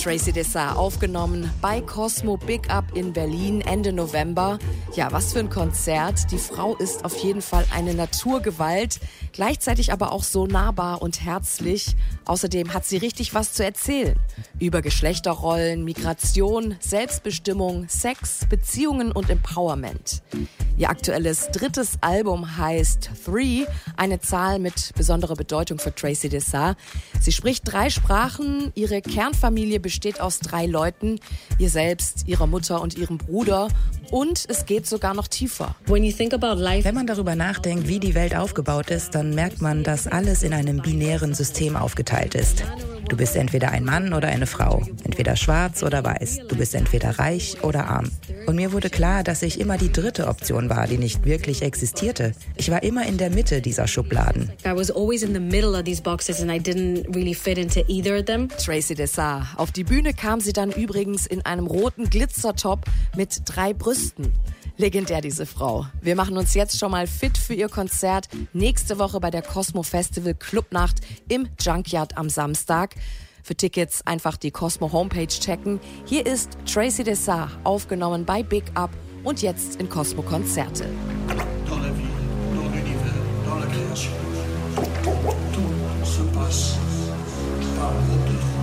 Tracy Dessart, aufgenommen bei Cosmo Big Up in Berlin Ende November. Ja, was für ein Konzert. Die Frau ist auf jeden Fall eine Naturgewalt, gleichzeitig aber auch so nahbar und herzlich. Außerdem hat sie richtig was zu erzählen. Über Geschlechterrollen, Migration, Selbstbestimmung, Sex, Beziehungen und Empowerment. Ihr aktuelles 3. Album heißt 3, eine Zahl mit besonderer Bedeutung für Tracy Dessart. Sie spricht 3 Sprachen, ihre Kernfamilie besteht aus 3 Leuten, ihr selbst, ihrer Mutter und ihrem Bruder. Und es geht sogar noch tiefer. Wenn man darüber nachdenkt, wie die Welt aufgebaut ist, dann merkt man, dass alles in einem binären System aufgeteilt ist. Du bist entweder ein Mann oder eine Frau, entweder schwarz oder weiß. Du bist entweder reich oder arm. Und mir wurde klar, dass ich immer die 3. Option war, die nicht wirklich existierte. Ich war immer in der Mitte dieser Schubladen. Tracy Dessart. Auf die Bühne kam sie dann übrigens in einem roten Glitzertop mit 3 Brüsten. Legendär, diese Frau. Wir machen uns jetzt schon mal fit für ihr Konzert nächste Woche bei der Cosmo Festival Clubnacht im Junkyard am Samstag. Für Tickets einfach die Cosmo Homepage checken. Hier ist Tracy Dessart, aufgenommen bei Big Up und jetzt in Cosmo Konzerte. Dans la vie, dans l'univers, dans la création, tout se passe par le groupe de 3.